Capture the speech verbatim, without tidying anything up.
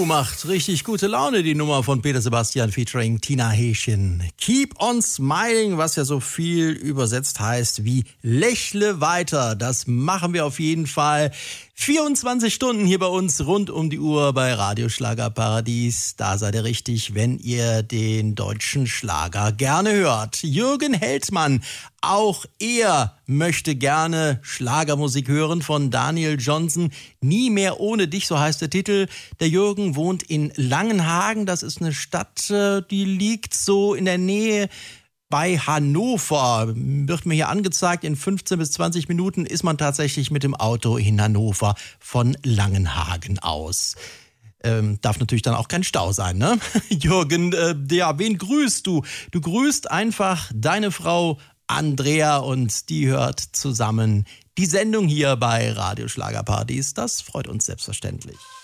Uh, macht richtig gute Laune, die Nummer von Peter Sebastian featuring Tina Häschen. Keep on smiling, was ja so viel übersetzt heißt wie lächle weiter. Das machen wir auf jeden Fall. vierundzwanzig Stunden hier bei uns rund um die Uhr bei Radio Schlagerparadies. Da seid ihr richtig, wenn ihr den deutschen Schlager gerne hört. Jürgen Heldmann, auch er möchte gerne Schlagermusik hören von Daniel Johnson. Nie mehr ohne dich, so heißt der Titel. Der Jürgen wohnt in Langenhagen. Das ist eine Stadt, die liegt so in der Nähe bei Hannover. Wird mir hier angezeigt, in fünfzehn bis zwanzig Minuten ist man tatsächlich mit dem Auto in Hannover von Langenhagen aus. Ähm, darf natürlich dann auch kein Stau sein, ne? Jürgen, äh, ja, wen grüßt du? Du grüßt einfach deine Frau Andrea und die hört zusammen die Sendung hier bei Radio Schlagerparadies. Das freut uns selbstverständlich.